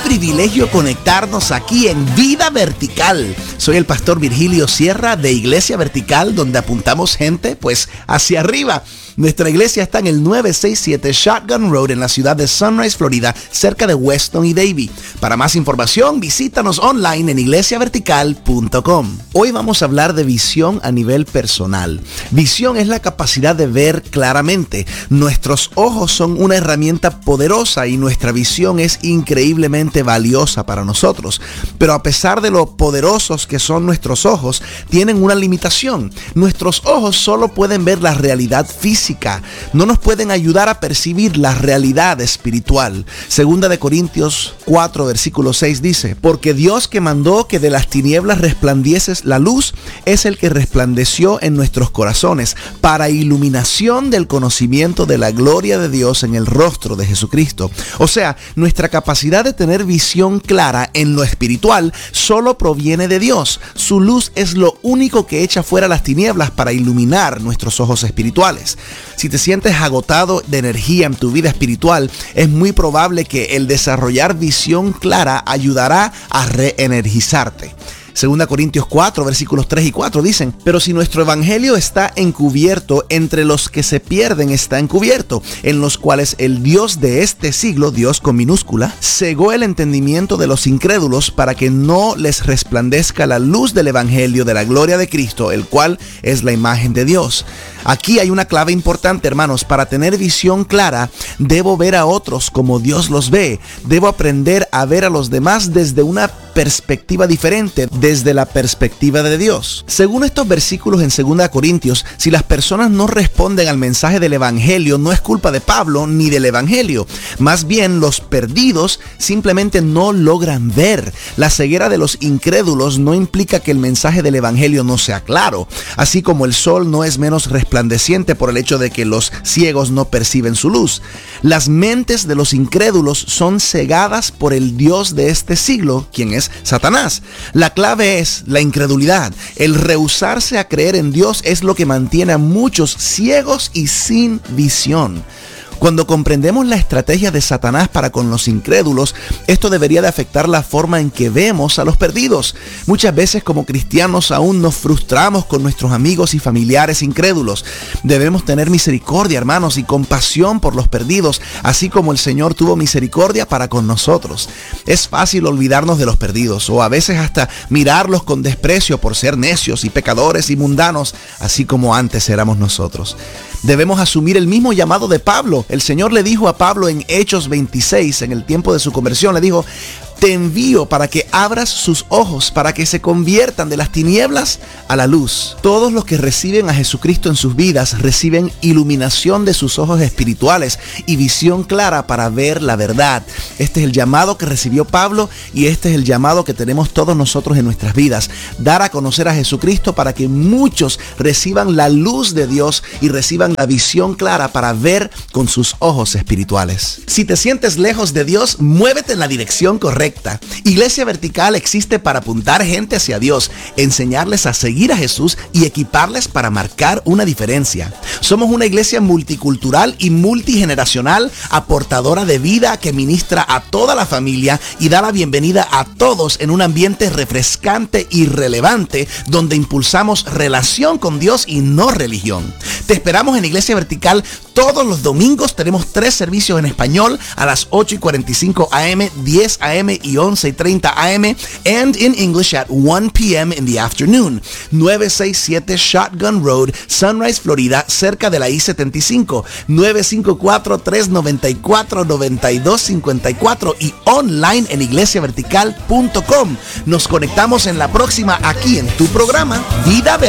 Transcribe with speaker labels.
Speaker 1: privilegio conectarnos aquí en Vida Vertical. Soy el pastor Virgilio Sierra de Iglesia Vertical, donde apuntamos gente pues hacia arriba. Nuestra iglesia está en el 967 Shotgun Road en la ciudad de Sunrise, Florida, cerca de Weston y Davie. Para más información, visítanos online en iglesiavertical.com. Hoy vamos a hablar de visión a nivel personal. Visión es la capacidad de ver claramente. Nuestros ojos son una herramienta poderosa y nuestra visión es increíblemente valiosa para nosotros. Pero a pesar de lo poderosos que son nuestros ojos, tienen una limitación. Nuestros ojos solo pueden ver la realidad física. No nos pueden ayudar a percibir la realidad espiritual. Segunda de Corintios 4, versículo 6 dice: porque Dios que mandó que de las tinieblas resplandiese la luz, es el que resplandeció en nuestros corazones para iluminación del conocimiento de la gloria de Dios en el rostro de Jesucristo. O sea, nuestra capacidad de tener visión clara en lo espiritual solo proviene de Dios. Su luz es lo único que echa fuera las tinieblas para iluminar nuestros ojos espirituales. Si te sientes agotado de energía en tu vida espiritual, es muy probable que el desarrollar visión clara ayudará a reenergizarte. Segunda Corintios 4, versículos 3 y 4 dicen: pero si nuestro evangelio está encubierto, entre los que se pierden está encubierto, en los cuales el Dios de este siglo, Dios con minúscula, cegó el entendimiento de los incrédulos para que no les resplandezca la luz del evangelio de la gloria de Cristo, el cual es la imagen de Dios. Aquí hay una clave importante, hermanos. Para tener visión clara, debo ver a otros como Dios los ve. Debo aprender a ver a los demás desde una perspectiva diferente, desde la perspectiva de Dios. Según estos versículos en 2 Corintios, si las personas no responden al mensaje del evangelio, no es culpa de Pablo ni del evangelio. Más bien, los perdidos simplemente no logran ver. La ceguera de los incrédulos no implica que el mensaje del evangelio no sea claro, así como el sol no es menos resplandeciente por el hecho de que los ciegos no perciben su luz. Las mentes de los incrédulos son cegadas por el Dios de este siglo, quien es Satanás. La clave es la incredulidad. El rehusarse a creer en Dios es lo que mantiene a muchos ciegos y sin visión. Cuando comprendemos la estrategia de Satanás para con los incrédulos, esto debería de afectar la forma en que vemos a los perdidos. Muchas veces como cristianos aún nos frustramos con nuestros amigos y familiares incrédulos. Debemos tener misericordia, hermanos, y compasión por los perdidos, así como el Señor tuvo misericordia para con nosotros. Es fácil olvidarnos de los perdidos, o a veces hasta mirarlos con desprecio por ser necios y pecadores y mundanos, así como antes éramos nosotros. Debemos asumir el mismo llamado de Pablo. El Señor le dijo a Pablo en Hechos 26, en el tiempo de su conversión, le dijo: te envío para que abras sus ojos, para que se conviertan de las tinieblas a la luz. Todos los que reciben a Jesucristo en sus vidas reciben iluminación de sus ojos espirituales y visión clara para ver la verdad. Este es el llamado que recibió Pablo y este es el llamado que tenemos todos nosotros en nuestras vidas. Dar a conocer a Jesucristo para que muchos reciban la luz de Dios y reciban la visión clara para ver con sus ojos espirituales. Si te sientes lejos de Dios, muévete en la dirección correcta. Iglesia Vertical existe para apuntar gente hacia Dios, enseñarles a seguir a Jesús y equiparles para marcar una diferencia. Somos una iglesia multicultural y multigeneracional, aportadora de vida que ministra a toda la familia y da la bienvenida a todos en un ambiente refrescante y relevante, donde impulsamos relación con Dios y no religión. Te esperamos en Iglesia Vertical todos los domingos. Tenemos 3 servicios en español a las 8:45 a.m., 10 a.m. y 11:30 a.m. and in English at 1 p.m. in the afternoon. 967 Shotgun Road, Sunrise, Florida, cerca de la I-75. 954-394-9254 y online en iglesiavertical.com. Nos conectamos en la próxima aquí en tu programa Vida Vertical.